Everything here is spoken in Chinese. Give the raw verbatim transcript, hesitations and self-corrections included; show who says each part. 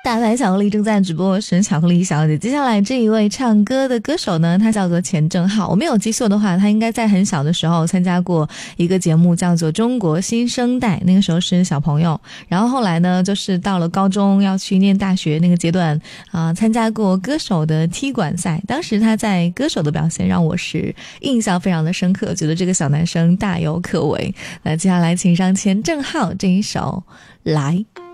Speaker 1: 大白巧克力正在直播，我是巧克力小姐。接下来这一位唱歌的歌手呢，他叫做钱正浩。我没有记错的话，他应该在很小的时候参加过一个节目，叫做《中国新生代》，那个时候是小朋友。然后后来呢，就是到了高中要去念大学那个阶段啊、呃，参加过歌手的踢馆赛。当时他在歌手的表现让我是印象非常的深刻，觉得这个小男生大有可为。那接下来请上钱正浩这一首《来》。